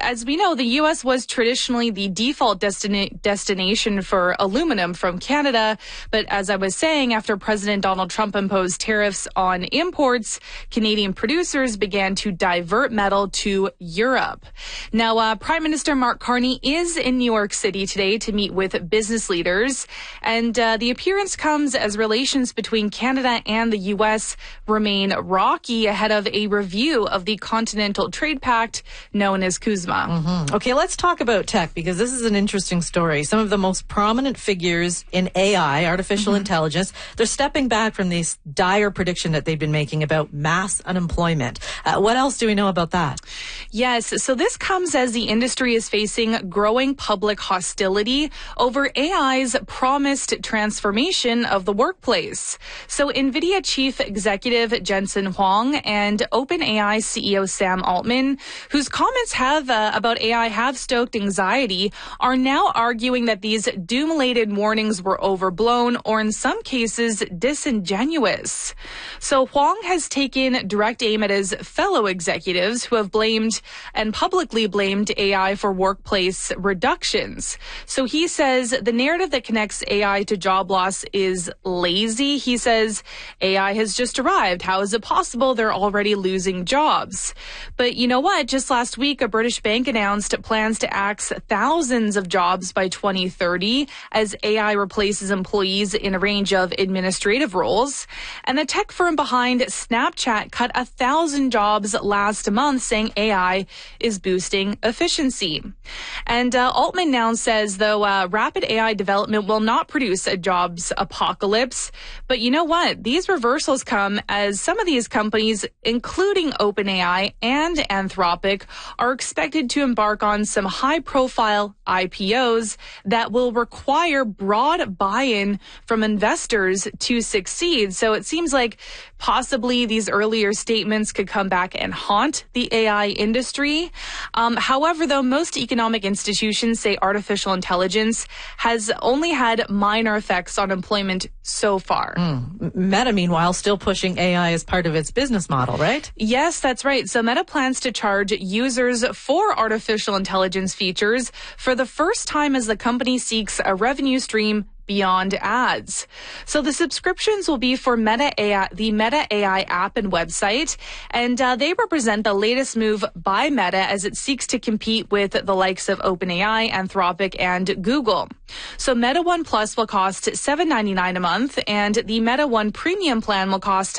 as we know, the U.S. was traditionally the default destination for aluminum from Canada. But as I was saying, after President Donald Trump imposed tariffs on imports, Canadian producers began to divert metal to Europe. Now, Prime Minister Mark Carney is in New York City today to meet with business leaders. And the appearance comes as relations between Canada and the U.S. remain rocky ahead of a review of the Continental Trade Pact known as CUSMA. Okay, let's talk about tech, because this is an interesting story. Some of the most prominent figures in AI, artificial intelligence, they're stepping back from this dire prediction that they've been making about mass unemployment. What else do we know about that? Yes, so this comes as the industry is facing growing public hostility over AI's promised transformation of the workplace. So NVIDIA Chief Executive Jensen Huang and OpenAI CEO Sam Altman, whose comments about AI have stoked anxiety, are now arguing that these doom-laden warnings were overblown or in some cases disingenuous. So Huang has taken direct aim at his fellow executives who have blamed and publicly blamed AI for workplace reductions. So he says the narrative that connects AI to job loss is lazy. He says AI has just arrived. How is it possible they're already losing jobs? But you know what? Just last week, a British bank announced plans to axe thousands of jobs by 2030 as AI replaces employees in a range of administrative roles. And the tech firm behind Snapchat cut 1,000 jobs last month, saying AI is boosting efficiency. And Altman now says, though, rapid AI development will not produce a jobs apocalypse. But you know what? These reversals come as some of these companies, including OpenAI and Anthropic, are expected to embark on some high-profile IPOs that will require broad buy-in from investors to succeed. So it seems like possibly these earlier statements could come back and haunt the AI industry. However, though, most economic institutions say artificial intelligence has only had minor effects on employment so far. Meta, meanwhile, still pushing AI as part of its business model, right? Yes, that's right. So Meta plans to charge users for artificial intelligence features for the first time as the company seeks a revenue stream beyond ads. So the subscriptions will be for Meta AI, the Meta AI app and website, and they represent the latest move by Meta as it seeks to compete with the likes of OpenAI, Anthropic, and Google. So Meta One Plus will cost $7.99 a month, and the Meta One Premium plan will cost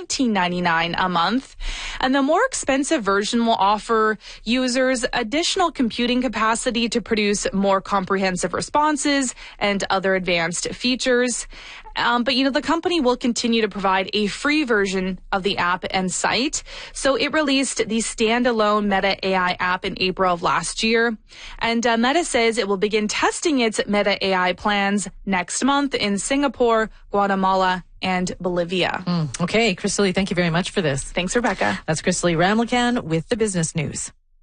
$19.99 a month. And the more expensive version will offer users additional computing capacity to produce more comprehensive responses and other advanced features. But, you know, the company will continue to provide a free version of the app and site. So it released the standalone Meta AI app in April of last year. And Meta says it will begin testing its Meta AI plans next month in Singapore, Guatemala, and Bolivia. Okay, Crystal Lee, thank you very much for this. Thanks, Rebecca. That's Crystal Lee Ramlakan with the Business News.